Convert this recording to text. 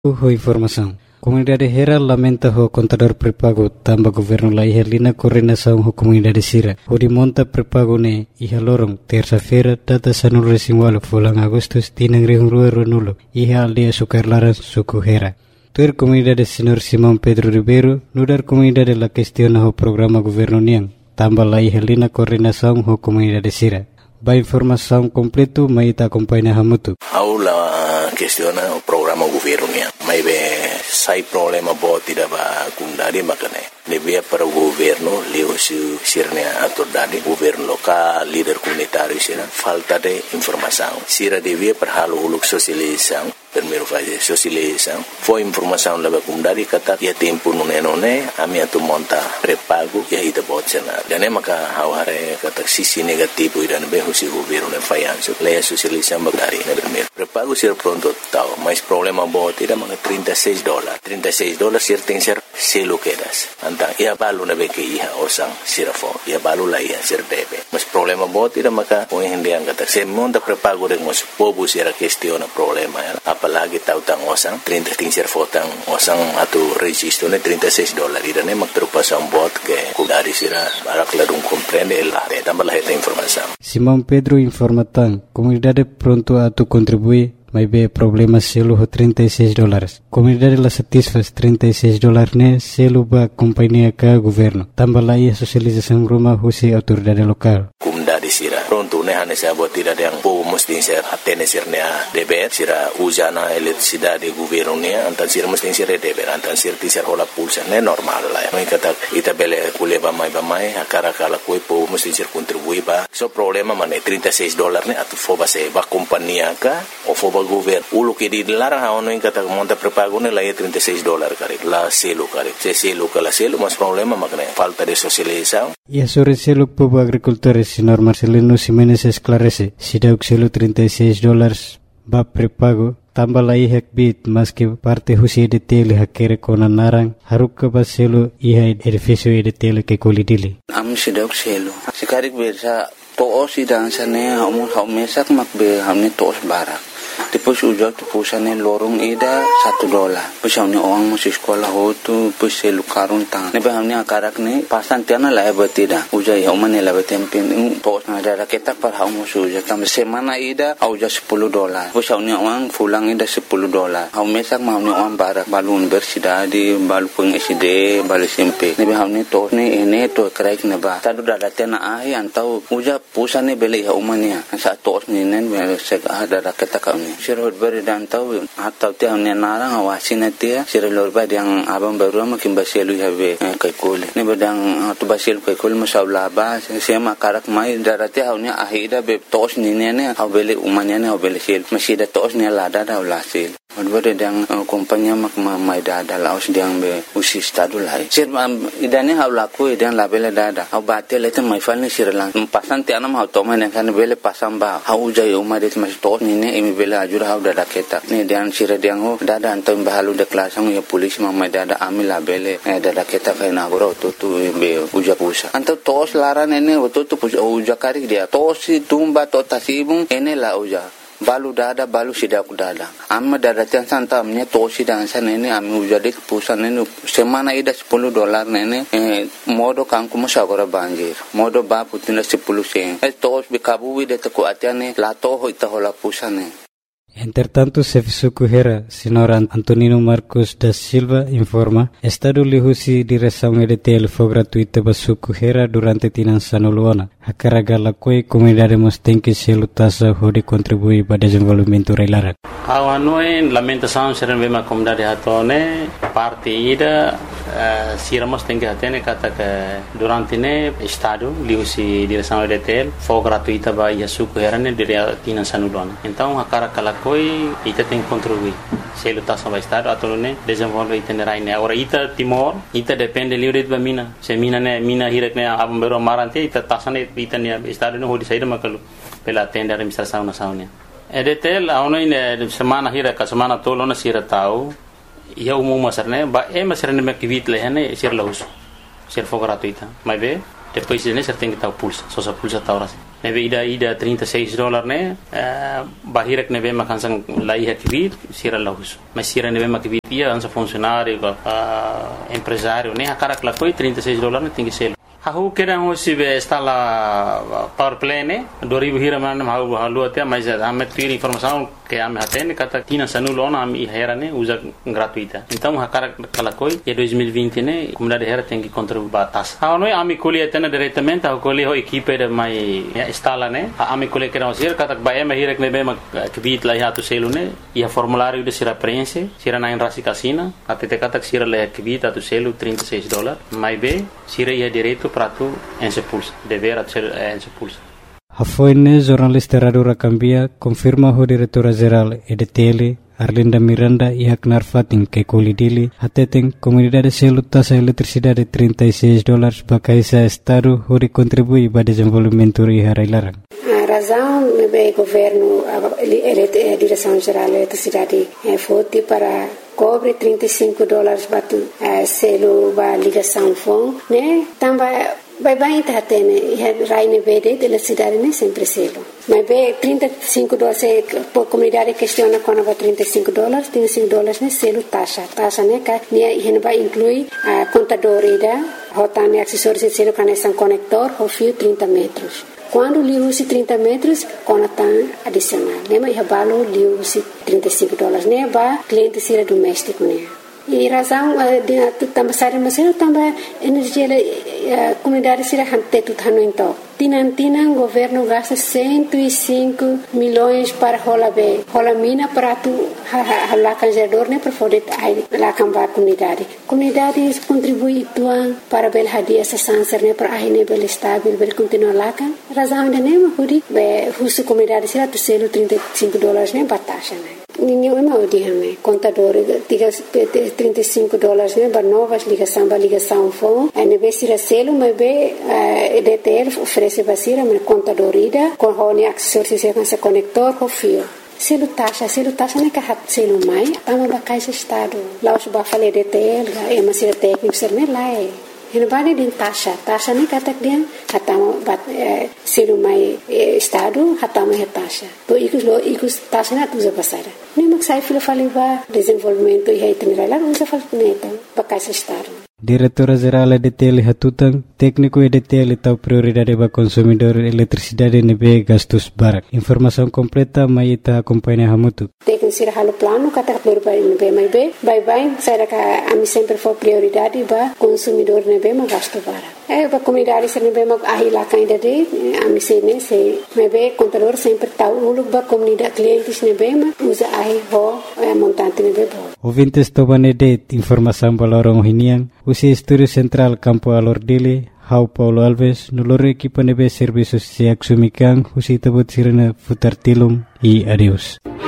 Informação. Comunidade Hera lamenta o contador prepago tamba governo la ihalina coordenação o comunidade Sira. O de monta prepago ne iha lorong terça-feira data sanul resinwalo fulang agustus tinang rihungrua ronulo iha aldeia sukarlaran suku Hera. Tuer comunidade senhor Simão Pedro Ribeiro nudar comunidade la questiona o programa governo niang tamba la ihalina coordenação o comunidade Sira. Ba informação completo maita acompanha hamutu. Aula questiona o programa governo niang. May be sai problema boti da ba kundari makane lebih para governo leo su sirnya atordade governo lokal líder comunitário sira falta de informação sira devia para halo uluk sosialização primeiro fazer sosialização foi informação leva kundari kata ya tempo none ami atu monta prepago ya ita botsena dan maka haware kata sisi negativo idan be husi governo ne fayanso le sosialização bagari ne primeiro prepago sira pronto tau mais problema boti da mga $36 sir ting sir selo quedas antang ia balu na beke iha osang sirafo ia balu la ia sir debe mas problema boti da maka o hindi ang kata se monda prepago de mos pobu sira questiona problema apalagi tautang osang 30 ting sir fotang osang atu registro ne $36 ida ne magtrupasan bot ke kudari sira barak ladung comprende la tambah la esta informação Simão Pedro informatan comunidade pronto a tu contribuir mas be problema selo ho $36. Comunidade la satisfaz $36 ne selo ba companhia ka governo. Tambah la ia sosialização rumah husi autoridade lokal. Comunidade sira pronto ne hane sa botira yang po mesti ser atene sirnya deber sira usana eletricidade governo ne antan sira mesti sira deber antan sira tisar hola pulsa ne normal la. Mai kata ita bele kuleba mai akara kala koi po mesti sir contribui ba. So problema mane $36 ne atu foba se ba companhia ka o foba governo ulu ke di larang haono yang kata monta prepago ne la $36 kare la selo kare se selo kala selo mas problema makna falta de socialização e sobre selo povo agricultores senhor Marcelino Ximenes esclarece se deu selo $36 ba prepago tambah la ihak bit mas que parte husi de tele hakere kona narang haruk ba selo iha edifício de tele ke kolidili am se deu selo sekarik bersa to sidang sane hamu mesak makbe hamne tos barak Depois ujak tu pusane lorong ida $1. Pusane orang masih sekolah hotu pusai lukarun tang. Nebe hamne akarak ne pasan tiana la betida. Ujai homane la betempen tos na ada ketak par hamu ujak tam semana ida auja $10. Pusane orang fulang ida $10. Hau mesak hamne orang barak balun bersida di balu peng SD balu SMP. Nebe hamne tos ne ene to kraik neba. Tadu dada tiana ahi antau ujak pusane beli homane. Sa tos ni nen sek ada ketak Sirot beri dan tahu atau tiang nenarang awasin dia sirolor beri yang abang baru makin basilu habe kaikul ni bedang tu basil kaikul masalah bah sema karak mai darati haunya ahida be tos ni ne hau beli umanya ne hau beli sil masih ada tos ni lada dah ulasil Odbere dang kompanya mak mai dada laos diang be usi stadu lai. Sir idane hau laku idang labele dada. Hau bate lete mai falni sirlang. Pasan ti anam hau toma ne kan bele pasam ba. Hau jai umade mas tos ni ne imi bele ajur hau dada keta. Ni diang sir diang ho dada antam bahalu de klasang ya polisi mai dada ami labele dada keta kai na goro tu be uja pusa. Antam tos laran ene tu uja kari dia. Tos si tumba to tasibung ene la uja. Balu dada balu sidak dada amma dada tiang santa amnya tosi dan sana ini ami ujadi pusan ini semana ida $10 nene modo kangku musagora banjir modo ba putina 10 sen tos bikabu wide teku atiane la toho ita hola pusane. Entretanto, Sefisuku Hera, senhor Antonino Marcos da Silva, informa, Estado lihusi direção EDTL foi gratuita para Suku Hera durante Tinançano Luana. A carga lakoi comunidade tem que se lutasa de contribuir para o desenvolvimento reilarak. A noi lamentação ser uma comunidade hatone parte ida siramos tem que atene kata que durante ne Estado lihusi direção EDTL foi gratuita para Suku Hera ne dire Tinançano Luana. Então a carga koi ita tem contribuir se lutar sama estado atau ne desenvolve ita ne raine ora ita Timor ita depende livre de mina se mina hirek ne abam bero marante ita tasane ita ne estado ne hodi saída makalu pela tenda administração na saunia edetel auno ine semana hirek ka semana tolo na sira tau ia umum masarne ba masarne me kivit le hane sir lahus sir fo gratuita mai be depois ne ser tem que tau pulsa so sa pulsa tau rasi nebe ida $36 ne bahirak nebe makansang lai hakvit sira lahus mas sira nebe makvit ia ansa funcionário empresário ne akarak la koi $36 ne tingi selo hahu kedang hosi be stala power play ne 2000 hiraman halu atia mas amet tiri informação que ame hatene kata tina sanulona ami hera ne usa gratuita então akarak kalakoi e 2020 ne comunidade hera tem que contribuir tas ano ami colhe atena diretamente a colhe ho equipe de mai instala ne ami colhe que não ser kata ba eme hira que nebe mak kvit la hatu selo ne e formulário de sira prense sira na rasi casina até kata sira la kvit atu selo $36 mai be sira ia direito para tu ensepulsa dever a ser ensepulsa. Hafoine jornalista Radio Rakambia confirma o diretora-geral EDTL Arlinda Miranda e Haknar Fatin que colidili atetem comunidade selo taxa eletricidade $36 para caisa estado onde contribui para desenvolvimento e harailarang. A razão do governo, a direção-geral da eletricidade foi para cobre $35 para selo para ligação fone, né? Também vai entrar tene raine vede de eletricidade nem sempre selo. Mas be $35 por comunidade questiona quando vai $35 né selo taxa né que ne vai incluir a contador ida rotane acessórios de selo conexão conector ou fio 30 metros. Quando lhe use 30 metros, conectam adicional. Né? Mas o lhe use $35. Né? Vai cliente ser doméstico. Né? E razão de também sair mas também energia comunidade será hante tudo então. Tinantinan governo gasta 105 milhões para rola mina para tu lá canjador né para poder lá cambar comunidade contribui tuan para bel hadia essa sanser né para aí bel estável bel continuar lá kan razão de né hudi be husu comunidade será tu selo $35 né batasha né ninguém é mal de né contador diga $35 né para novas ligação fone aí be será selo mas be EDTL oferece basira men contadorida com hone acessórios e com conector ou fio selo taxa né que hat selo mai tama ba caixa estado lá os ba fale EDTL é uma sira técnico ser né lá é ele vai de taxa né kata dia hatama ba selo mai estado hatama é taxa to ikus taxa na tuza basara nem mak sai filo fale ba desenvolvimento e itinerário lá usa fal neta ba caixa estado. Diretora-geral EDTL Hatutang, técnico EDTL tahu prioridade para consumidor eletricidade nebe gastos barak. Informação completa mai ita companhia Hamutu. Técnico sira halo plano kata prioridade nebe mai be, bye saya ka ami sempre for prioridade para consumidor nebe ma gasto barak. Para comunidade sira nebe ma ahila kainda de ami sene se nebe contador sempre tahu uluk ba comunidade clientes nebe ma usa ahi ho montante nebe bo. Ouvintes tobanede informação balorong hiniang usi Estúdio Central Campo Alordile, Hau Paulo Alves, noloro equipa nebe serviços se axumikan, usi tabut sirena futar tilum e adeus.